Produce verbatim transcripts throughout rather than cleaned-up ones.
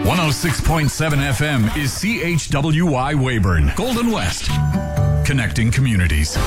one oh six point seven F M is C H W Y Weyburn, Golden West. Connecting communities.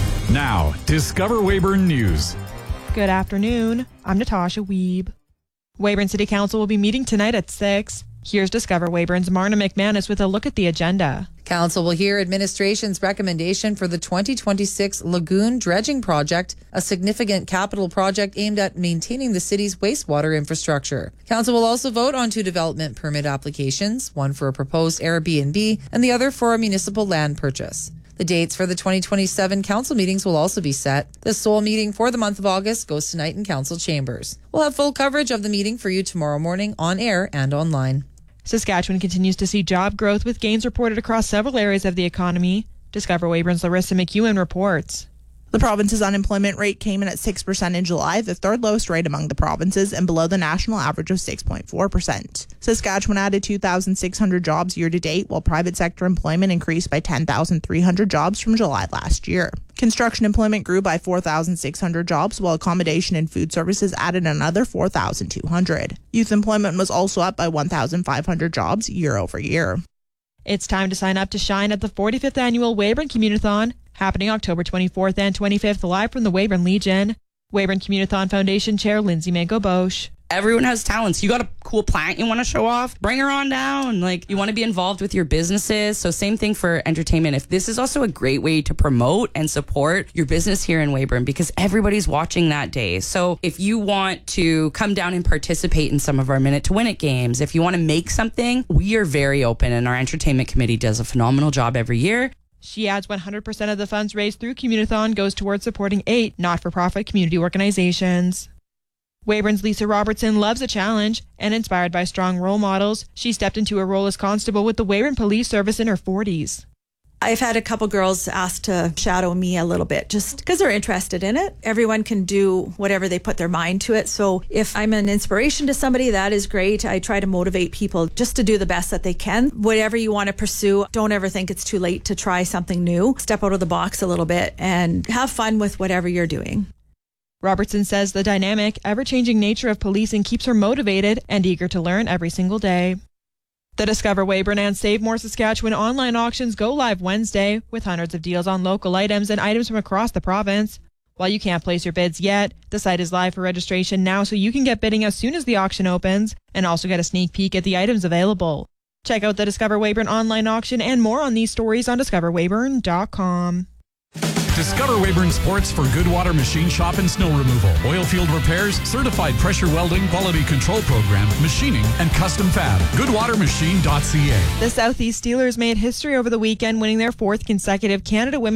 Now, Discover Weyburn News. Good afternoon. I'm Natasha Wiebe. Weyburn City Council will be meeting tonight at six. Here's Discover Weyburn's Marna McManus with a look at the agenda. Council will hear administration's recommendation for the twenty twenty-six Lagoon Dredging Project, a significant capital project aimed at maintaining the city's wastewater infrastructure. Council will also vote on two development permit applications, one for a proposed Airbnb and the other for a municipal land purchase. The dates for the twenty twenty-seven council meetings will also be set. The sole meeting for the month of August goes tonight in council chambers. We'll have full coverage of the meeting for you tomorrow morning on air and online. Saskatchewan continues to see job growth with gains reported across several areas of the economy. Discover Weyburn's Larissa McEwen reports. The province's unemployment rate came in at six percent in July, the third lowest rate among the provinces and below the national average of six point four percent. Saskatchewan added two thousand six hundred jobs year to date, while private sector employment increased by ten thousand three hundred jobs from July last year. Construction employment grew by four thousand six hundred jobs, while accommodation and food services added another four thousand two hundred. Youth employment was also up by one thousand five hundred jobs year over year. It's time to sign up to shine at the forty-fifth Annual Weyburn Communithon, happening October twenty-fourth and twenty-fifth live from the Weyburn Legion. Weyburn Communithon Foundation Chair Lindsay Mango-Bosch. Everyone has talents. You got a cool plant you want to show off? Bring her on down. Like, you want to be involved with your businesses. So same thing for entertainment. If this is also a great way to promote and support your business here in Weyburn, because everybody's watching that day. So if you want to come down and participate in some of our Minute to Win It games, if you want to make something, we are very open, and our entertainment committee does a phenomenal job every year. She adds one hundred percent of the funds raised through Communithon goes towards supporting eight not-for-profit community organizations. Weyburn's Lisa Robertson loves a challenge, and inspired by strong role models, she stepped into a role as constable with the Weyburn Police Service in her forties. I've had a couple girls ask to shadow me a little bit just because they're interested in it. Everyone can do whatever they put their mind to it. So if I'm an inspiration to somebody, that is great. I try to motivate people just to do the best that they can. Whatever you want to pursue, don't ever think it's too late to try something new. Step out of the box a little bit and have fun with whatever you're doing. Robertson says the dynamic, ever-changing nature of policing keeps her motivated and eager to learn every single day. The Discover Weyburn and Save More Saskatchewan online auctions go live Wednesday with hundreds of deals on local items and items from across the province. While you can't place your bids yet, the site is live for registration now, so you can get bidding as soon as the auction opens and also get a sneak peek at the items available. Check out the Discover Weyburn online auction and more on these stories on discover weyburn dot com. Discover Weyburn Sports for Goodwater Machine Shop and Snow Removal, oil field repairs, certified pressure welding, quality control program, machining, and custom fab. goodwater machine dot c a. The Southeast Steelers made history over the weekend, winning their fourth consecutive Canada Women's